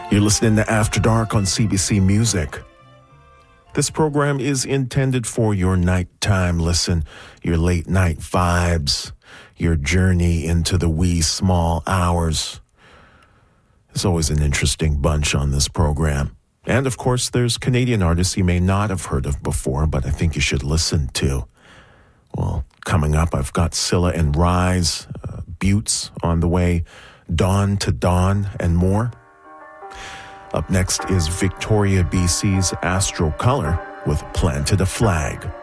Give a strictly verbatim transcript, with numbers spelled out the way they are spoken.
You're listening to After Dark on C B C Music. This program is intended for your nighttime listen, your late night vibes, your journey into the wee small hours. There's always an interesting bunch on this program. And of course, there's Canadian artists you may not have heard of before, but I think you should listen to. Well, coming up, I've got Scylla and Rise, uh, Buttes on the way, Dawn to Dawn, and more. Up next is Victoria, B C's Astro Color with Planted a Flag.